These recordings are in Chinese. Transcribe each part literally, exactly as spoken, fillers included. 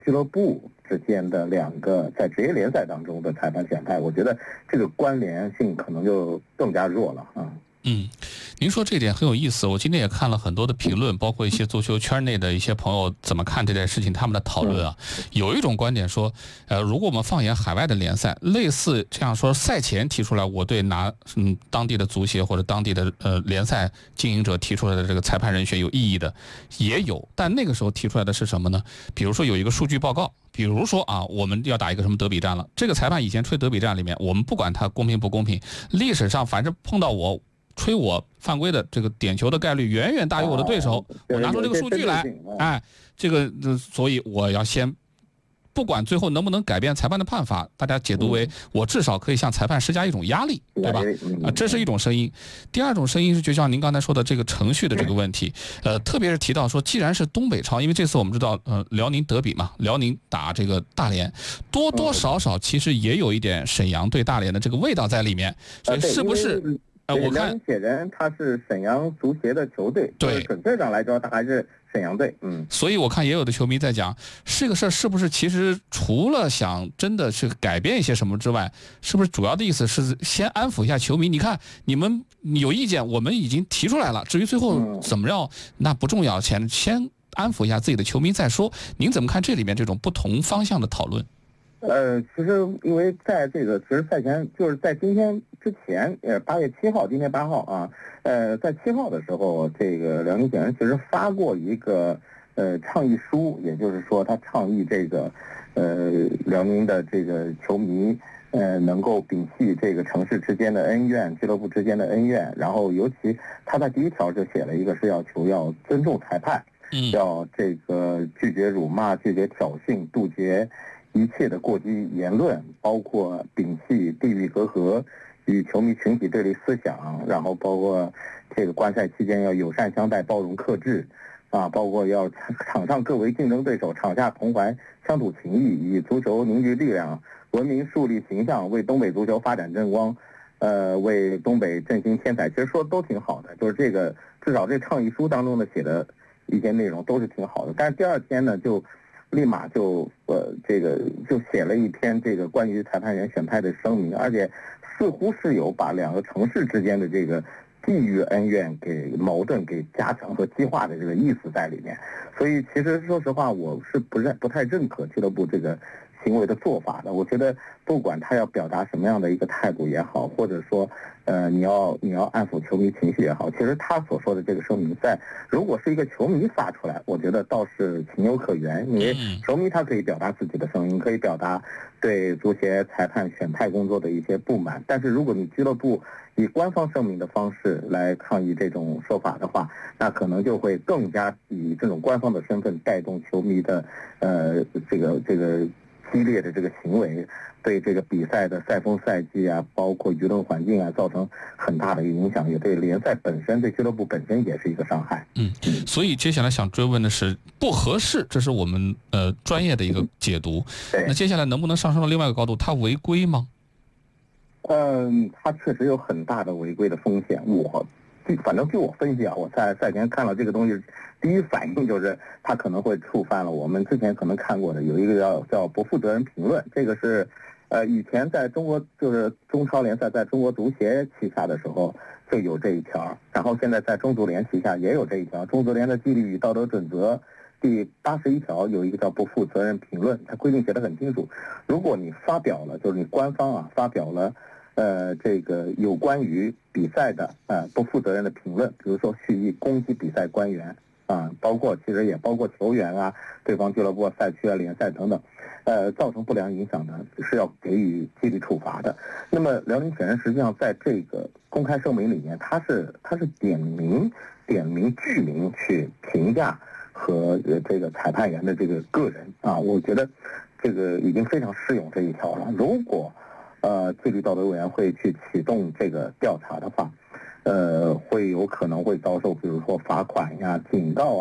俱乐部之间的两个在职业联赛当中的裁判选派，我觉得这个关联性可能就更加弱了啊。 嗯，您说这点很有意思。我今天也看了很多的评论，包括一些足球圈内的一些朋友怎么看这件事情，他们的讨论啊，有一种观点说，呃，如果我们放眼海外的联赛，类似这样说，赛前提出来，我对拿嗯当地的足协或者当地的呃联赛经营者提出来的这个裁判人选有异议的，也有，但那个时候提出来的是什么呢？比如说有一个数据报告。比如说啊，我们要打一个什么德比战了，这个裁判以前吹德比战里面，我们不管他公平不公平，历史上反正碰到我吹我犯规的这个点球的概率远远大于我的对手，我拿出这个数据来，哎，这个所以我要先。不管最后能不能改变裁判的判罚，大家解读为我至少可以向裁判施加一种压力，对吧？啊，这是一种声音。第二种声音是，就像您刚才说的这个程序的这个问题，呃，特别是提到说，既然是东北超，因为这次我们知道，呃，辽宁德比嘛，辽宁打这个大连，多多少少其实也有一点沈阳对大连的这个味道在里面，所以是不是？ 呃，我看铁人他是沈阳足协的球队， 对， 准确上来说，他还是沈阳队。嗯， 所以我看也有的球迷在讲，这个事儿是不是其实除了想真的是改变一些什么之外，是不是主要的意思是先安抚一下球迷？你看你们有意见，我们已经提出来了，至于最后怎么样，那不重要，先先安抚一下自己的球迷再说。您怎么看这里面这种不同方向的讨论？ 呃，其实因为在这个其实赛前就是在今天之前，呃，八月七号，今天八号啊，呃，在七号的时候，这个辽宁铁人其实发过一个呃倡议书，也就是说他倡议这个呃辽宁的这个球迷呃能够摒弃这个城市之间的恩怨，俱乐部之间的恩怨，然后尤其他在第一条就写了一个是要求要尊重裁判， 嗯， 要这个拒绝辱骂，拒绝挑衅，杜绝一切的过激言论，包括摒弃地域隔阂与球迷群体对立思想，然后包括这个观赛期间要友善相待、包容克制，啊，包括要场上各为竞争对手，场下同怀乡土情谊，以足球凝聚力量，文明树立形象，为东北足球发展争光，呃，为东北振兴添彩。其实说的都挺好的，就是这个至少这倡议书当中的写的一些内容都是挺好的。但是第二天呢，就立马就呃这个就写了一篇这个关于裁判员选派的声明，而且似乎是有把两个城市之间的这个地域恩怨给矛盾给加强和激化的这个意思在里面。所以其实说实话，我是不认不太认可俱乐部这个行为的做法的。我觉得不管他要表达什么样的一个态度也好，或者说呃你要你要安抚球迷情绪也好，其实他所说的这个声明在如果是一个球迷发出来，我觉得倒是情有可原，因为球迷他可以表达自己的声音，可以表达对足协裁判选派工作的一些不满。但是如果你俱乐部以官方声明的方式来抗议这种说法的话，那可能就会更加以这种官方的身份带动球迷的呃这个这个激烈的这个行为，对这个比赛的赛风赛季啊，包括舆论环境啊，造成很大的影响，也对联赛本身、对俱乐部本身也是一个伤害。 嗯，所以接下来想追问的是，不合适，这是我们呃专业的一个解读。那接下来能不能上升到另外一个高度？他违规吗？ 嗯，他确实有很大的违规的风险。我反正据我分析啊，我在赛前看到这个东西，第一反应就是他可能会触犯了我们之前可能看过的有一个叫叫不负责任评论，这个是呃以前在中国就是中超联赛在中国足协旗下的时候就有这一条，然后现在在中足联旗下也有这一条。中足联的纪律与道德准则第八十一条有一个叫不负责任评论，它规定写得很清楚，如果你发表了就是你官方啊发表了呃，这个有关于比赛的呃不负责任的评论，比如说蓄意攻击比赛官员啊，包括其实也包括球员啊、对方俱乐部、赛区啊、联赛等等，呃，造成不良影响的，是要给予纪律处罚的。那么辽宁铁人实际上在这个公开声明里面，它是它是点名点名具名去评价和呃这个裁判员的这个个人啊，我觉得这个已经非常适用这一条了。如果呃，纪律道德委员会去启动这个调查的话，呃，会有可能会遭受，比如说罚款呀、警告啊，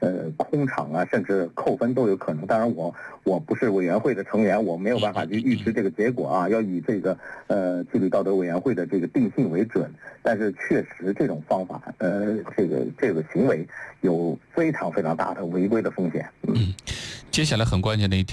呃空场啊，甚至扣分都有可能。当然我我不是委员会的成员，我没有办法去预知这个结果啊，要以这个呃纪律道德委员会的这个定性为准。但是确实这种方法，呃，这个这个行为有非常非常大的违规的风险。 嗯，接下来很关键的一点。